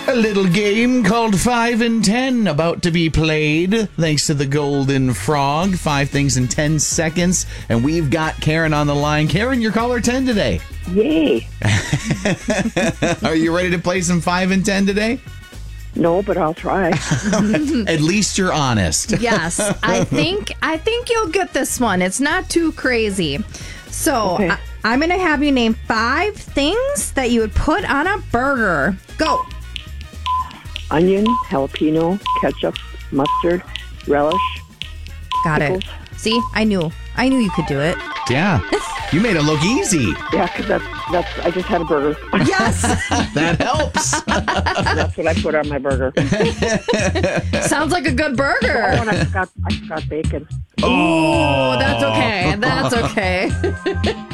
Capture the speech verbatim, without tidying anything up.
A little game called Five and Ten about to be played. Thanks to the Golden Frog. Five things in ten seconds. And we've got Karen on the line. Karen, you're caller ten today. Yay. Are you ready to play some Five and Ten today? No, but I'll try. At least you're honest. Yes, I think I think you'll get this one. It's not too crazy. So Okay. I, I'm going to have you name five things that you would put on a burger. Go. Onion, jalapeno, ketchup, mustard, relish. Got Pickles. it. See, I knew. I knew you could do it. Yeah. You made it look easy. Yeah, because that's, that's, I just had a burger. Yes. That helps. That's what I put on my burger. Sounds like a good Oh, burger. and I forgot, I forgot bacon. Oh, that's okay. That's okay.